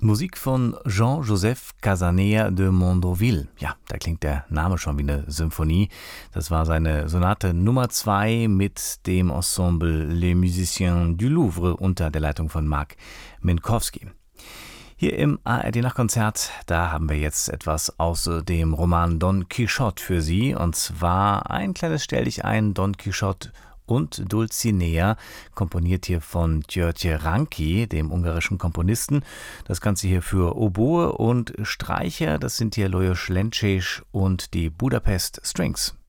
Musik von Jean-Joseph Casanea de Mondoville. Ja, da klingt der Name schon wie eine Symphonie. Das war seine Sonate Nummer 2 mit dem Ensemble Les Musiciens du Louvre unter der Leitung von Marc Minkowski. Hier im ARD-Nachtkonzert, da haben wir jetzt etwas aus dem Roman Don Quixote für Sie. Und zwar ein kleines Stelldichein, Don Quixote und Dulcinea, komponiert hier von György Ránki, dem ungarischen Komponisten. Das Ganze hier für Oboe und Streicher, das sind hier Lajos Lencsés und die Budapest Strings.